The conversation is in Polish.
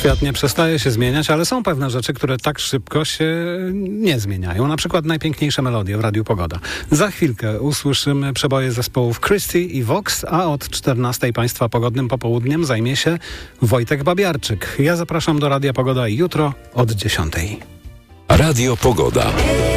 Świat nie przestaje się zmieniać, ale są pewne rzeczy, które tak szybko się nie zmieniają. Na przykład najpiękniejsze melodie w Radiu Pogoda. Za chwilkę usłyszymy przeboje zespołów Christie i Vox, a od 14 Państwa pogodnym popołudniem zajmie się Wojtek Babiarczyk. Ja zapraszam do Radia Pogoda jutro od 10. Radio Pogoda.